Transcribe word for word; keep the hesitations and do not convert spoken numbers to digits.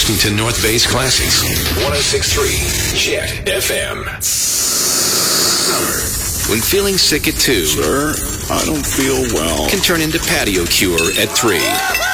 listening to North Bay's Classics. one oh six point three Jet F M. Summer, when feeling sick at two, Sir, I don't feel well, can turn into patio cure at three.